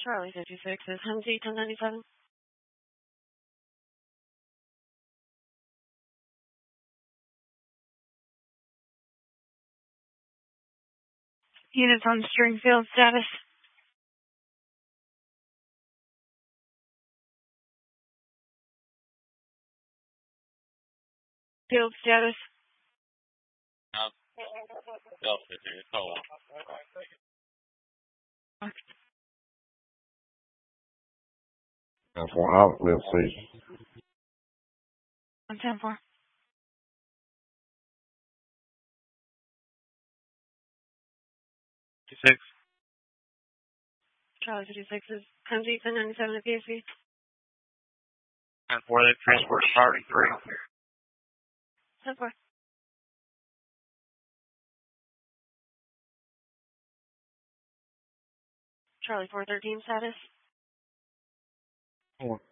Charlie 56 is Humvee 1097. Units on Stringfield status. Field status. For outlet, please. 110-4. Charlie 56 is Humvee 1097 at PSV. 10-4, they transport starting 3. 10-4. Charlie 413 status. 4.